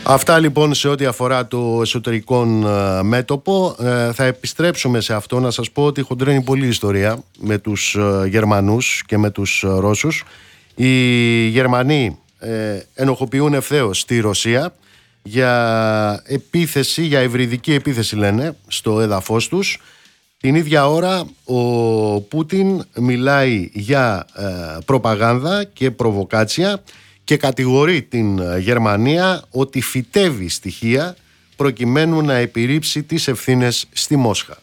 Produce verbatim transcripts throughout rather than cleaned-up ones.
Αυτά λοιπόν σε ό,τι αφορά το εσωτερικό μέτωπο. Ε, θα επιστρέψουμε σε αυτό. Να σας πω ότι χοντρένει πολλή ιστορία με τους Γερμανούς και με τους Ρώσους. Οι Γερμανοί ε, ενοχοποιούν ευθέως τη Ρωσία για επίθεση, για υβριδική επίθεση λένε, στο έδαφος τους. Την ίδια ώρα ο Πούτιν μιλάει για ε, προπαγάνδα και προβοκάτσια και κατηγορεί την Γερμανία ότι φυτεύει στοιχεία προκειμένου να επιρρύψει τις ευθύνες στη Μόσχα.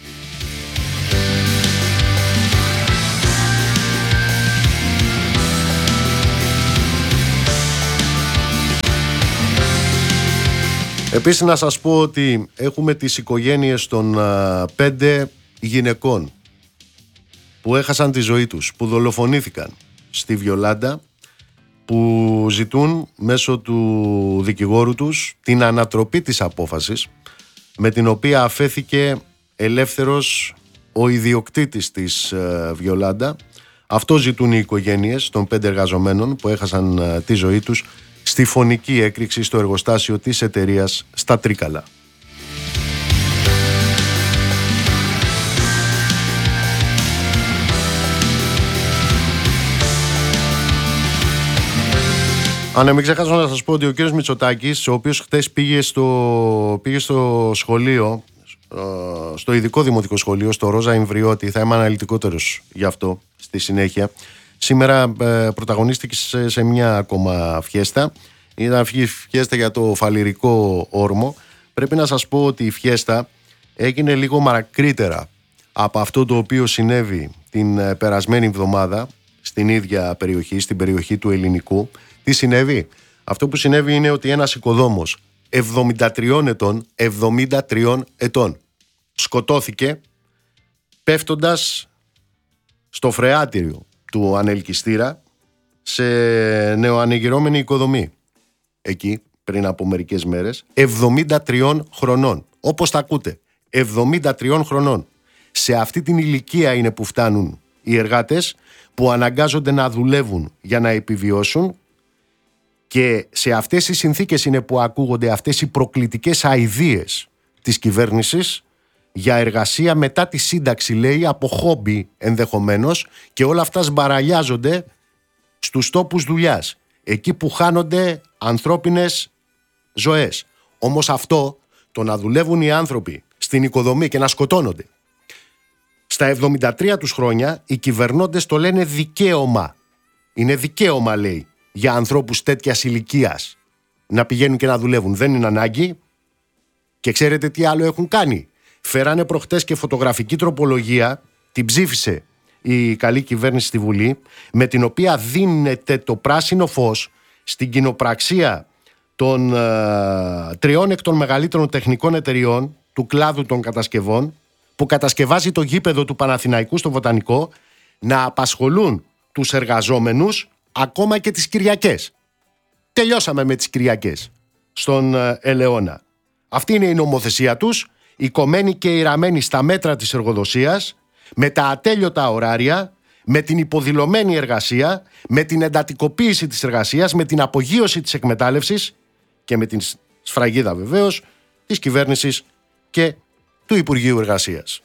Επίσης να σας πω ότι έχουμε τις οικογένειες των α, πέντε γυναικών που έχασαν τη ζωή τους, που δολοφονήθηκαν στη Βιολάντα, που ζητούν μέσω του δικηγόρου τους την ανατροπή της απόφασης με την οποία αφέθηκε ελεύθερος ο ιδιοκτήτης της ε, Βιολάντα. Αυτό ζητούν οι οικογένειες των πέντε εργαζομένων που έχασαν ε, τη ζωή τους στη φωνική έκρηξη στο εργοστάσιο της εταιρείας στα Τρίκαλα. Αν ναι, μην ξεχάσω να σας πω ότι ο κύριος Μητσοτάκης, ο οποίος χτες πήγε στο, πήγε στο σχολείο, στο ειδικό δημοτικό σχολείο, στο Ρόζα Ιμβριώτη, θα είμαι αναλυτικότερος γι' αυτό στη συνέχεια. Σήμερα ε, πρωταγωνίστηκε σε, σε μια ακόμα φιέστα. Ήταν φιέστα για το φαλιρικό όρμο. Πρέπει να σας πω ότι η φιέστα έγινε λίγο μακρύτερα από αυτό το οποίο συνέβη την περασμένη εβδομάδα στην ίδια περιοχή, στην περιοχή του Ελληνικού. Τι συνέβη? Αυτό που συνέβη είναι ότι ένας οικοδόμος εβδομήντα τριών ετών, εβδομήντα τριών ετών σκοτώθηκε πέφτοντας στο φρεάτιριο του ανελκυστήρα σε νεοανεγυρώμενη οικοδομή. Εκεί πριν από μερικές μέρες, εβδομήντα τριών χρονών. Όπως τα ακούτε, εβδομήντα τριών χρονών. Σε αυτή την ηλικία είναι που φτάνουν οι εργάτες που αναγκάζονται να δουλεύουν για να επιβιώσουν. Και σε αυτές τις συνθήκες είναι που ακούγονται αυτές οι προκλητικές αηδίες της κυβέρνησης για εργασία μετά τη σύνταξη, λέει, από χόμπι ενδεχομένως, και όλα αυτά σμπαραλιάζονται στους τόπους δουλειάς, εκεί που χάνονται ανθρώπινες ζωές. Όμως αυτό, το να δουλεύουν οι άνθρωποι στην οικοδομή και να σκοτώνονται, στα εβδομήντα τρία τους χρόνια οι κυβερνώντες το λένε δικαίωμα. Είναι δικαίωμα, λέει, για ανθρώπους τέτοιας ηλικίας να πηγαίνουν και να δουλεύουν. Δεν είναι ανάγκη. Και ξέρετε τι άλλο έχουν κάνει? Φέρανε προχτές και φωτογραφική τροπολογία, την ψήφισε η καλή κυβέρνηση στη Βουλή, με την οποία δίνεται το πράσινο φως στην κοινοπραξία των ε, τριών εκ των μεγαλύτερων τεχνικών εταιριών του κλάδου των κατασκευών, που κατασκευάζει το γήπεδο του Παναθηναϊκού στο Βοτανικό, να απασχολούν τους εργαζόμενους ακόμα και τις Κυριακές. Τελειώσαμε με τις Κυριακές στον Ελαιώνα. Αυτή είναι η νομοθεσία τους, η κομμένη και η ραμμένη στα μέτρα της εργοδοσίας, με τα ατέλειωτα ωράρια, με την υποδηλωμένη εργασία, με την εντατικοποίηση της εργασίας, με την απογείωση της εκμετάλλευσης και με την σφραγίδα βεβαίως της κυβέρνησης και του Υπουργείου Εργασίας.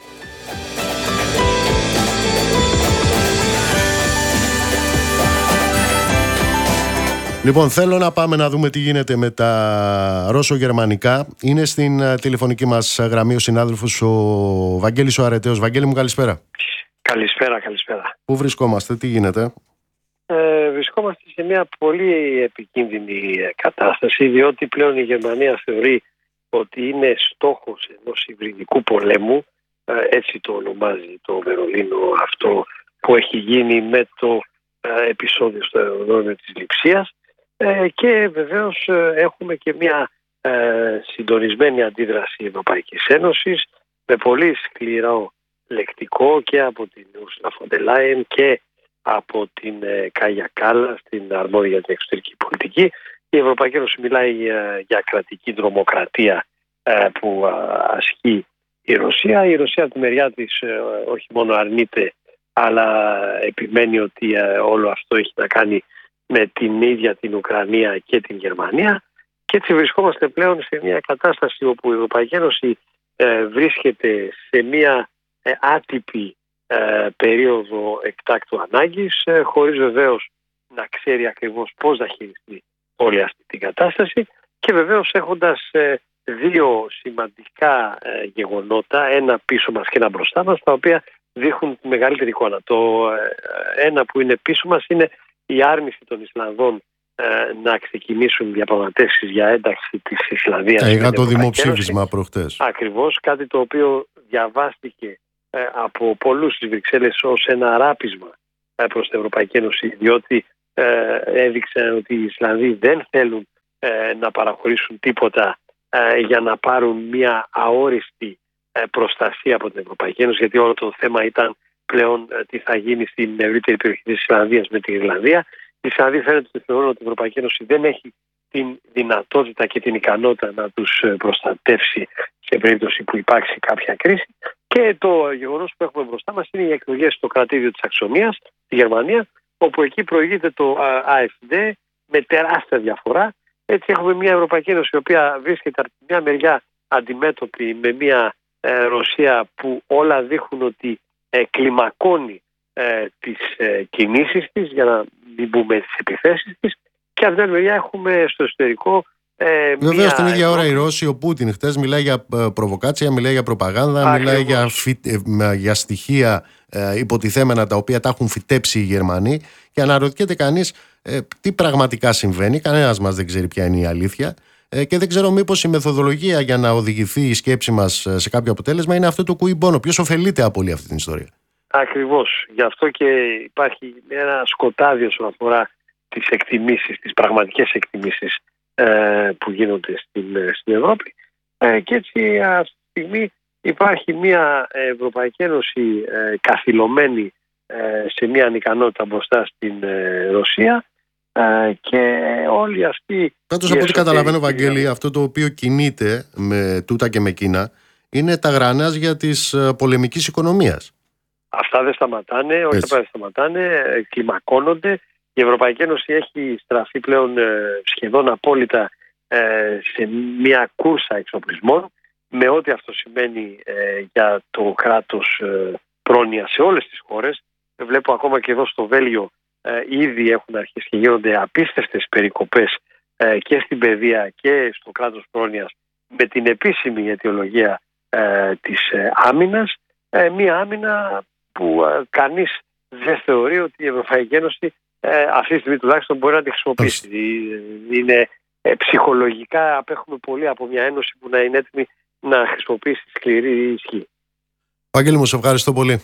Λοιπόν, θέλω να πάμε να δούμε τι γίνεται με τα ρώσο-γερμανικά. Είναι στην τηλεφωνική μας γραμμή ο συνάδελφος ο Βαγγέλης ο Αρετέος. Βαγγέλη μου, καλησπέρα. Καλησπέρα, καλησπέρα. Πού βρισκόμαστε, τι γίνεται? Ε, βρισκόμαστε σε μια πολύ επικίνδυνη κατάσταση, διότι πλέον η Γερμανία θεωρεί ότι είναι στόχος ενός υβριδικού πολέμου, ε, έτσι το ονομάζει το Βερολίνο αυτό που έχει γίνει με το ε, επεισόδιο στο αεροδρόμιο της Λειψίας. Ε, και βεβαίως ε, έχουμε και μια ε, συντονισμένη αντίδραση Ευρωπαϊκής Ένωσης με πολύ σκληρό λεκτικό και από την Ursula von der Leyen και από την ε, Κάγια Κάλλας, την αρμόδια για την εξωτερική πολιτική. Η Ευρωπαϊκή Ένωση μιλάει ε, για κρατική τρομοκρατία ε, που ε, ασκεί η Ρωσία. Η Ρωσία από τη μεριά της ε, όχι μόνο αρνείται, αλλά επιμένει ότι ε, όλο αυτό έχει να κάνει με την ίδια την Ουκρανία και την Γερμανία, Και έτσι βρισκόμαστε πλέον σε μια κατάσταση όπου η Ευρωπαϊκή Ένωση ε, βρίσκεται σε μια ε, άτυπη ε, περίοδο εκτάκτου ανάγκης, ε, χωρίς βεβαίως να ξέρει ακριβώς πώς θα χειριστεί όλη αυτή την κατάσταση και βεβαίως έχοντας ε, δύο σημαντικά ε, γεγονότα, ένα πίσω μας και ένα μπροστά μας, τα οποία δείχνουν τη μεγαλύτερη εικόνα. Το ε, ένα που είναι πίσω μας είναι η άρνηση των Ισλανδών ε, να ξεκινήσουν διαπραγματεύσεις για ένταξη της Ισλανδίας. Είχα το δημοψήφισμα προχτές. Ακριβώς, κάτι το οποίο διαβάστηκε ε, από πολλούς στις Βρυξέλλες ως ένα ράπισμα ε, προς την Ευρωπαϊκή Ένωση, διότι ε, έδειξαν ότι οι Ισλανδοί δεν θέλουν ε, να παραχωρήσουν τίποτα ε, για να πάρουν μια αόριστη ε, προστασία από την Ευρωπαϊκή Ένωση, γιατί όλο το θέμα ήταν πλέον ε, τι θα γίνει στην ευρύτερη περιοχή της Ισλανδίας με την Ιρλανδία. Οι Ισλανδοί φαίνεται ότι θεωρούν ότι η Ευρωπαϊκή Ένωση δεν έχει την δυνατότητα και την ικανότητα να τους προστατεύσει σε περίπτωση που υπάρξει κάποια κρίση. Και το γεγονός που έχουμε μπροστά μας είναι οι εκλογές στο κρατήδιο της Αξονίας, στη Γερμανία, όπου εκεί προηγείται το AfD με τεράστια διαφορά. Έτσι έχουμε μια Ευρωπαϊκή Ένωση η οποία βρίσκεται από μια μεριά αντιμέτωπη με μια ε, Ρωσία που όλα δείχνουν ότι ε, κλιμακώνει ε, τις ε, κινήσεις της, για να μην πούμε τις επιθέσεις της, και από την άλλη μεριά έχουμε στο εσωτερικό ε, Βέβαια στην ίδια ώρα οι Ρώσοι, ο Πούτιν χτες μιλάει για προβοκάτσια, μιλάει για προπαγάνδα, Ακριβώς. μιλάει για, φι... για στοιχεία ε, υποτιθέμενα τα οποία τα έχουν φυτέψει οι Γερμανοί, και αναρωτιέται κανείς ε, τι πραγματικά συμβαίνει. Κανένας μας δεν ξέρει ποια είναι η αλήθεια ε, και δεν ξέρω μήπως η μεθοδολογία για να οδηγηθεί η σκέψη μας σε κάποιο αποτέλεσμα είναι αυτό το κουί μπόνο. Ποιος ωφελείται από όλη αυτή την ιστορία? Ακριβώς. Γι' αυτό και υπάρχει ένα σκοτάδι όσον αφορά τις εκτιμήσεις, τις πραγματικές εκτιμήσεις ε, που γίνονται στην, στην Ευρώπη. Ε, και έτσι αυτή τη στιγμή υπάρχει μια Ευρωπαϊκή Ένωση ε, καθυλωμένη ε, σε μια ανικανότητα μπροστά στην ε, Ρωσία ε, και όλοι αυτοί... Πάντως από ό,τι καταλαβαίνω, Βαγγέλη, αυτό το οποίο κινείται με τούτα και με Κίνα είναι τα γρανάζια της πολεμικής οικονομίας. Αυτά δεν σταματάνε, όχι δεν σταματάνε, κλιμακώνονται. Η Ευρωπαϊκή Ένωση έχει στραφεί πλέον ε, σχεδόν απόλυτα ε, σε μια κούρσα εξοπλισμών, με ό,τι αυτό σημαίνει ε, για το κράτος ε, πρόνοια σε όλες τις χώρες. Βλέπω ακόμα και εδώ στο Βέλγιο ε, ήδη έχουν αρχίσει και γίνονται απίστευτες περικοπές ε, και στην παιδεία και στο κράτος πρόνοιας, με την επίσημη αιτιολογία ε, της ε, άμυνας. Ε, μια άμυνα που ε, κανείς δεν θεωρεί ότι η Ευρωπαϊκή Ένωση Ε, αυτή τη στιγμή τουλάχιστον μπορεί να τη χρησιμοποιήσει. Είναι, ε, ψυχολογικά απέχουμε πολύ από μια ένωση που να είναι έτοιμη να χρησιμοποιήσει σκληρή ισχύ. Βαγγέλη μου, σε ευχαριστώ πολύ.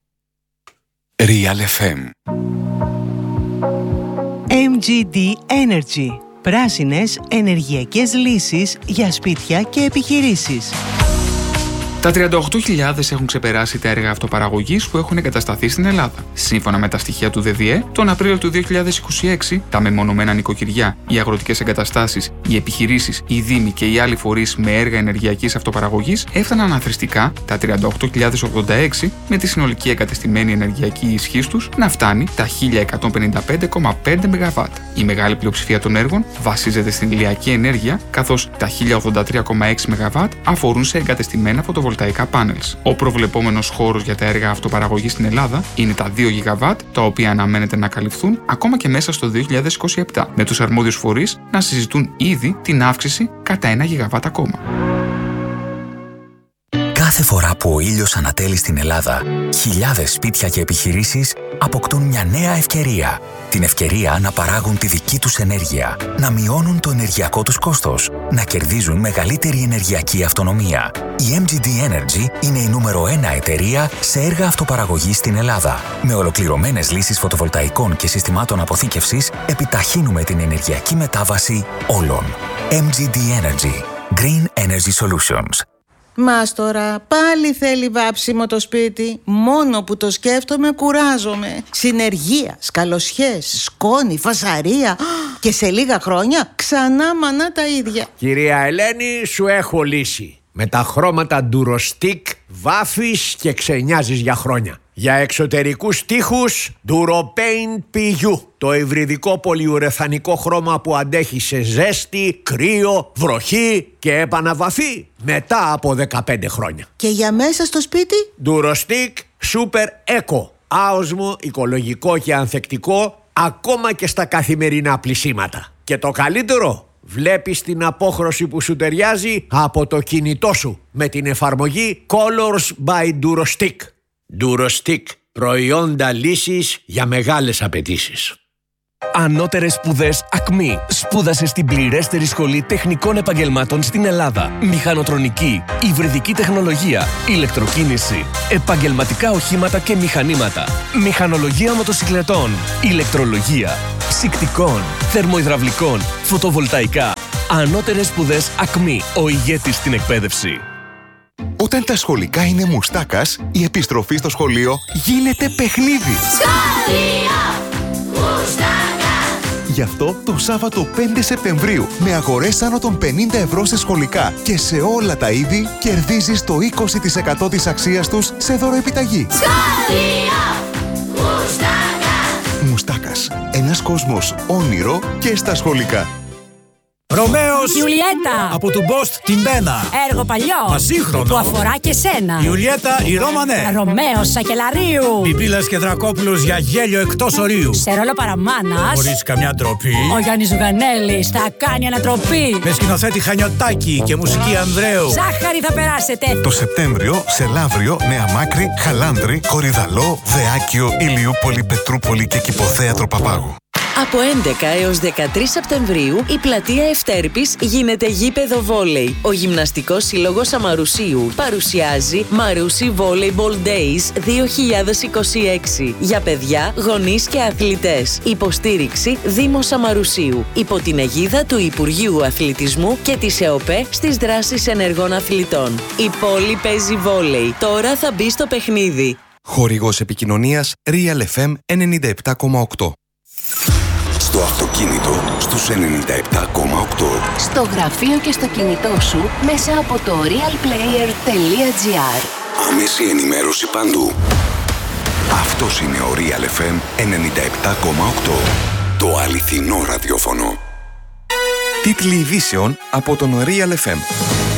Real εφ εμ εμ τζι ντι Energy. Πράσινες ενεργειακές λύσεις για σπίτια και επιχειρήσεις. Τα τριάντα οκτώ χιλιάδες έχουν ξεπεράσει τα έργα αυτοπαραγωγής που έχουν εγκατασταθεί στην Ελλάδα. Σύμφωνα με τα στοιχεία του ΔΔΕ, τον Απρίλιο του δύο χιλιάδες είκοσι έξι, τα μεμονωμένα νοικοκυριά, οι αγροτικές εγκαταστάσεις, οι επιχειρήσεις, οι δήμοι και οι άλλοι φορείς με έργα ενεργειακής αυτοπαραγωγής έφταναν αθρηστικά τα τριάντα οκτώ χιλιάδες ογδόντα έξι, με τη συνολική εγκατεστημένη ενεργειακή ισχύς τους να φτάνει τα χίλια εκατόν πενήντα πέντε κόμμα πέντε μεγαβάτ. Η μεγάλη πλειοψηφία των έργων βασίζεται στην ηλιακή ενέργεια, καθώς τα χίλια ογδόντα τρία κόμμα έξι μεγαβάτ αφορούν σε εγκατεστημένα φωτοβολταϊκά πάνελς. Ο προβλεπόμενος χώρος για τα έργα αυτοπαραγωγής στην Ελλάδα είναι τα δύο γιγαβάτ, τα οποία αναμένεται να καλυφθούν ακόμα και μέσα στο δύο χιλιάδες είκοσι επτά, με τους αρμόδιους φορείς να συζητούν ήδη την αύξηση κατά ένα γιγαβάτ ακόμα. Κάθε φορά που ο ήλιος ανατέλει στην Ελλάδα, χιλιάδες σπίτια και επιχειρήσεις αποκτούν μια νέα ευκαιρία. Την ευκαιρία να παράγουν τη δική τους ενέργεια, να μειώνουν το ενεργειακό τους κόστος, να κερδίζουν μεγαλύτερη ενεργειακή αυτονομία. Η εμ τζι ντι Energy είναι η νούμερο ένα εταιρεία σε έργα αυτοπαραγωγής στην Ελλάδα. Με ολοκληρωμένες λύσεις φωτοβολταϊκών και συστημάτων αποθήκευσης, επιταχύνουμε την ενεργειακή μετάβαση όλων. εμ τζι ντι Energy. Green Energy Solutions. Μάστορα, πάλι θέλει βάψιμο το σπίτι. Μόνο που το σκέφτομαι κουράζομαι. Συνεργεία, σκαλοσιές, σκόνη, φασαρία. Και σε λίγα χρόνια ξανά μανά τα ίδια. Κυρία Ελένη, σου έχω λύση. Με τα χρώματα Durostix βάφεις και ξενιάζεις για χρόνια. Για εξωτερικούς τοίχους Duropaint πι γιου. Το υβριδικό πολυουρεθανικό χρώμα που αντέχει σε ζέστη, κρύο, βροχή και επαναβαθή μετά από δεκαπέντε χρόνια. Και για μέσα στο σπίτι? Durostick Super Eco. Άοσμο, οικολογικό και ανθεκτικό ακόμα και στα καθημερινά πλυσίματα. Και το καλύτερο, βλέπεις την απόχρωση που σου ταιριάζει από το κινητό σου με την εφαρμογή Colors by Durostick. Durostick, προϊόντα λύσης για μεγάλες απαιτήσεις. Ανώτερες σπουδές ΑΚΜΗ. Σπούδασε στην πληρέστερη σχολή τεχνικών επαγγελμάτων στην Ελλάδα. Μηχανοτρονική, υβριδική τεχνολογία, ηλεκτροκίνηση, επαγγελματικά οχήματα και μηχανήματα, μηχανολογία μοτοσυκλετών, ηλεκτρολογία, ψυκτικών, θερμοϊδραυλικών, φωτοβολταϊκά. Ανώτερες σπουδές ΑΚΜΗ. Ο ηγέτης στην εκπαίδευση. Όταν τα σχολικά είναι μουστάκας, η επιστροφή στο σχολείο γίνεται παιχνίδι. Σχολείο Μουστάκα! Γι' αυτό το Σάββατο πέντε Σεπτεμβρίου, με αγορές άνω των πενήντα ευρώ σε σχολικά και σε όλα τα είδη, κερδίζεις το είκοσι τοις εκατό της αξίας τους σε δωροεπιταγή. Σχολείο Μουστάκα! Μουστάκας. Ένας κόσμος όνειρο και στα σχολικά. Ρωμαίος Ιουλιέτα από του Μπόστ την Πένα. Έργο παλιό Ασύγχρονο που αφορά και σένα. Ιουλιέτα η Ρώμανε. Ρωμαίος Σακελαρίου. Πιπίλας και Δρακόπουλος για γέλιο εκτός ορίου. Σε ρόλο παραμάνας, χωρίς καμιά ντροπή, ο Γιάννης Ζουγανέλης θα κάνει ανατροπή. Με σκηνοθέτη Χανιωτάκη και μουσική Ανδρέου. Ζάχαρη θα περάσετε. Το Σεπτέμβριο σε Λαύριο, Νέα Μάκρη, Χαλάνδρη, Κορυδαλό, Δεάκιο, Ηλιούπολη, Πετρούπολη και Κηποθέατρο Παπάγου. Από έντεκα έως δεκατρείς Σεπτεμβρίου η πλατεία Ευτέρπης γίνεται γήπεδο βόλεϊ. Ο Γυμναστικός Σύλλογος Αμαρουσίου παρουσιάζει Μαρούσι Volleyball Days δύο χιλιάδες είκοσι έξι για παιδιά, γονείς και αθλητές. Υποστήριξη Δήμος Αμαρουσίου υπό την αιγίδα του Υπουργείου Αθλητισμού και της ΕΟΠΕ στις δράσεις ενεργών αθλητών. Η πόλη παίζει βόλεϊ. Τώρα θα μπει στο παιχνίδι. Χορηγός επικοινωνίας Real εφ εμ ενενήντα επτά κόμμα οκτώ. Στο αυτοκίνητο στους ενενήντα επτά κόμμα οκτώ. Στο γραφείο και στο κινητό σου μέσα από το real player τελεία gr. Άμεση ενημέρωση παντού. Αυτός είναι ο Real εφ εμ ενενήντα επτά κόμμα οκτώ. Το αληθινό ραδιόφωνο. Τίτλοι ειδήσεων από τον Real εφ εμ.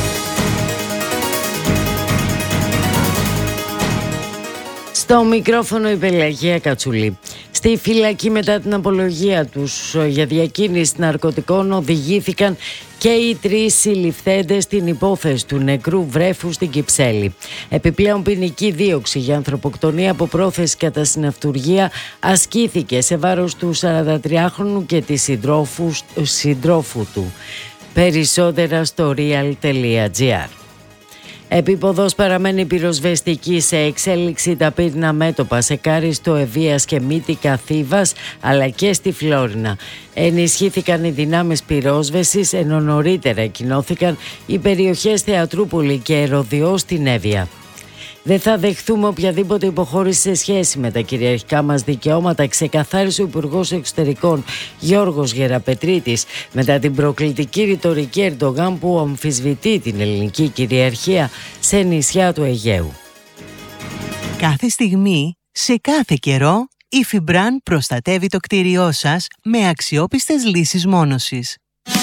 Στο μικρόφωνο η Πελαγία Κατσουλή. Στη φυλακή μετά την απολογία τους για διακίνηση ναρκωτικών οδηγήθηκαν και οι τρεις συλληφθέντες στην υπόθεση του νεκρού βρέφου στην Κυψέλη. Επιπλέον ποινική δίωξη για ανθρωποκτονία από πρόθεση κατά συναυτουργία ασκήθηκε σε βάρος του σαραντατριάχρονου και της συντρόφου, συντρόφου του. Περισσότερα στο real τελεία gr. Επίποδος παραμένει πυροσβεστική σε εξέλιξη τα πύρνα μέτωπα σε Κάριστο, Ευβοίας και Μύτικα Θήβας αλλά και στη Φλόρινα. Ενισχύθηκαν οι δυνάμεις πυρόσβεσης ενώ νωρίτερα εκκοινώθηκαν οι περιοχές Θεατρούπολη και Ερωδιό στην Εύβοια. Δεν θα δεχθούμε οποιαδήποτε υποχώρηση σε σχέση με τα κυριαρχικά μας δικαιώματα, ξεκαθάρισε ο Υπουργός Εξωτερικών Γιώργος Γεραπετρίτης μετά την προκλητική ρητορική Ερντογάν που αμφισβητεί την ελληνική κυριαρχία σε νησιά του Αιγαίου. Κάθε στιγμή, σε κάθε καιρό, η Φιμπραν προστατεύει το κτίριό σας με αξιόπιστες λύσεις μόνωσης.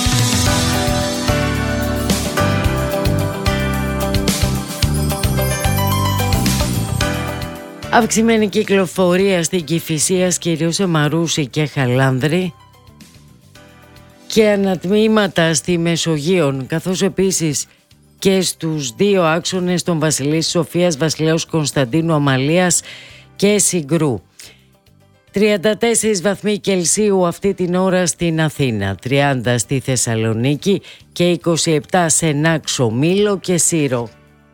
Αυξημένη κυκλοφορία στην Κηφισίας, κυρίως σε Μαρούσι και Χαλάνδρη, και ανατμήματα στη Μεσογείων, καθώς επίσης και στους δύο άξονες των Βασιλής Σοφίας, Βασιλέως Κωνσταντίνου Αμαλίας και Συγκρού. τριάντα τέσσερις βαθμοί Κελσίου αυτή την ώρα στην Αθήνα, τριάντα στη Θεσσαλονίκη και είκοσι επτά σε Νάξο, Μήλο και Σύρο.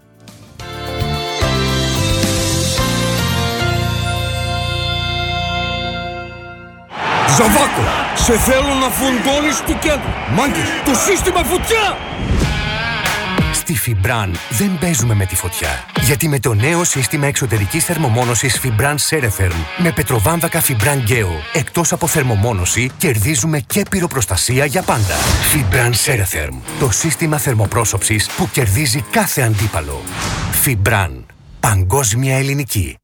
Ζαβάκο, σε θέλω να φουντώνεις του κέντρου. Μάγκες, το σύστημα φωτιά! Στη Φιμπραν δεν παίζουμε με τη φωτιά. Γιατί με το νέο σύστημα εξωτερικής θερμομόνωσης Fibran Ceretherm με πετροβάμβακα Fibran Geo, εκτός από θερμομόνωση, κερδίζουμε και πυροπροστασία για πάντα. Fibran Ceretherm, το σύστημα θερμοπρόσωψης που κερδίζει κάθε αντίπαλο. Fibran, παγκόσμια ελληνική.